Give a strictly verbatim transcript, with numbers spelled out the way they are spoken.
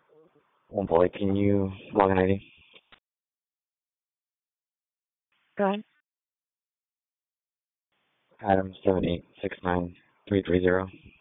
One bullet, can you log an I D? Go ahead. Adam seven eight six nine three three zero.